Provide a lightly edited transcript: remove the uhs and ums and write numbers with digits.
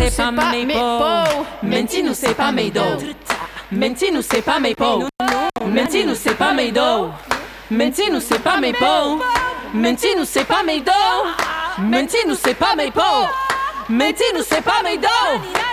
c'est pas mes peaux. Menti-nous, c'est pas mes dos. Menti-nous, c'est pas mes peaux. Menti-nous, c'est pas mes dos. Menti-nous, c'est pas mes peaux. Menti-nous, c'est pas mes dos. Menti-nous, c'est pas mes peaux. Menti-nous, c'est pas mes dos.